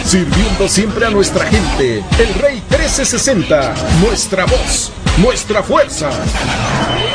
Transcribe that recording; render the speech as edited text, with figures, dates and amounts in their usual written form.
sirviendo siempre a nuestra gente. El Rey 1360, nuestra voz, nuestra fuerza.